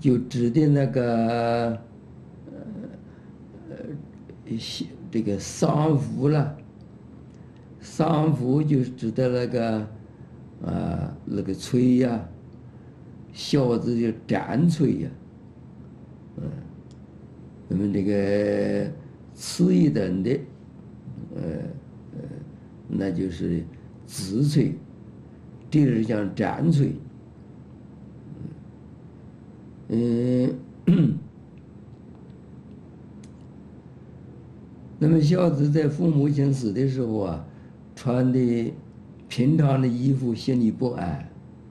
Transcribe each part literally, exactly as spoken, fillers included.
就指的那个呃这个丧服了，丧服就指的那个啊那个炊呀，孝子就战炊呀，嗯，那么这个次一等的，呃呃，那就是子炊，这是讲战炊，嗯。那么孝子在父母亲死的时候啊，穿的平常的衣服，心里不安。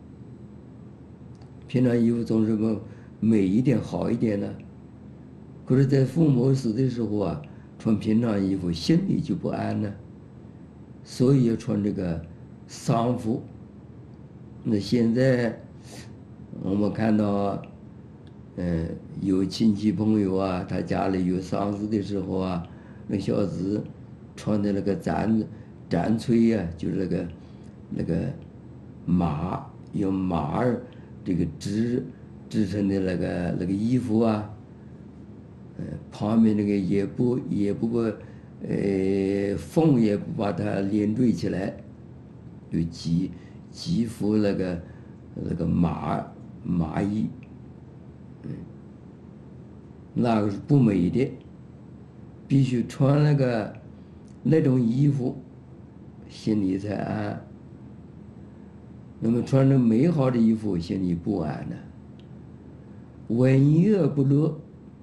平常衣服总是么美一点、好一点呢。可是，在父母死的时候啊，穿平常衣服，心里就不安呢。所以要穿这个丧服。那现在我们看到，嗯，有亲戚朋友啊，他家里有丧事的时候啊。那孝子穿的那个战战锤呀，就是那个那个马用马儿这个织织成的那个那个衣服啊，呃，旁边那个也不也不过，呃，缝也不把它连缀起来，就几几幅那个那个马马衣，嗯，那个是不美的。必须穿那个那种衣服，心里才安。那么穿着美好的衣服，心里不安呢。闻乐不乐，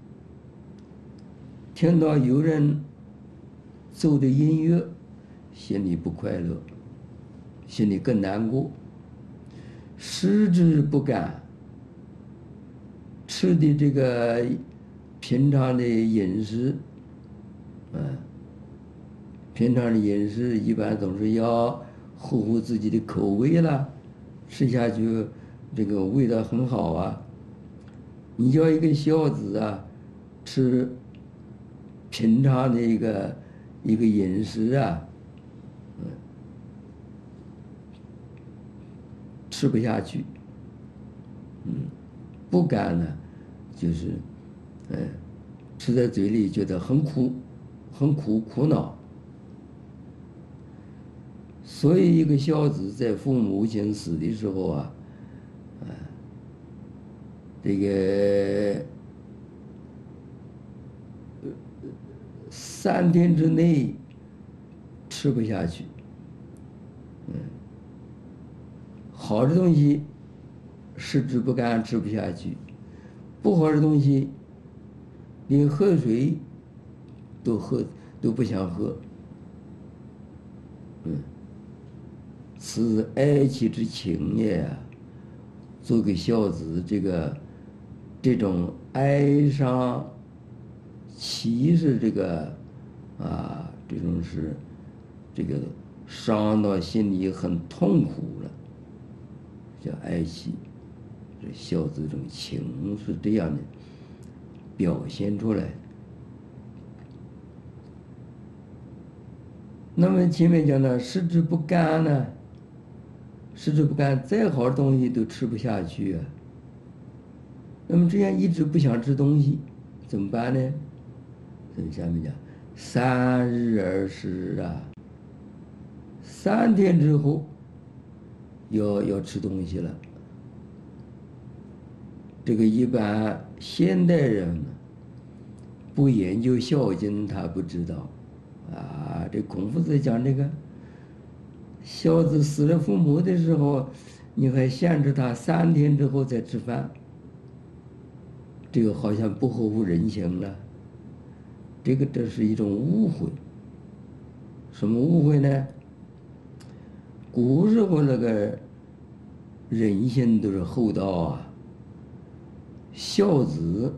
听到有人奏的音乐，心里不快乐，心里更难过。食之不甘，吃的这个平常的饮食。嗯，平常的饮食一般总是要合乎自己的口味啦，吃下去这个味道很好啊。你叫一个孝子啊，吃平常的一个一个饮食啊，嗯，吃不下去，嗯，不甘呢，就是，嗯，吃在嘴里觉得很苦。很苦苦恼，所以一个孝子在父母亲死的时候啊，啊，这个三天之内吃不下去，嗯，好的东西食之不甘，吃不下去；不好的东西，连喝水。都喝都不想喝，嗯，此哀戚之情也。做个孝子，这个这种哀伤，其实这个啊，这种是这个伤到心里很痛苦了，叫哀戚。这孝子这种情是这样的表现出来的。那么前面讲的食之不甘呢，食之不甘，再好的东西都吃不下去啊。那么这样一直不想吃东西，怎么办呢？所以下面讲三日而食啊，三天之后要要吃东西了。这个一般现代人不研究孝经，他不知道。啊，这孔夫子讲这个，孝子死了父母的时候，你还限制他三天之后再吃饭，这个好像不合乎人情了。这个这是一种误会。什么误会呢？古时候那个人性都是厚道啊，孝子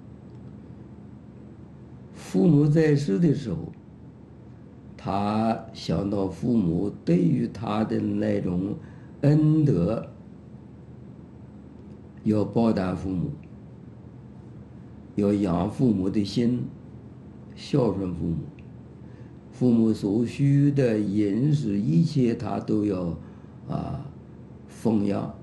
父母在世的时候，他想到父母对于他的那种恩德，要报答父母，要养父母的心，孝顺父母，父母所需的饮食一切他都要啊奉养，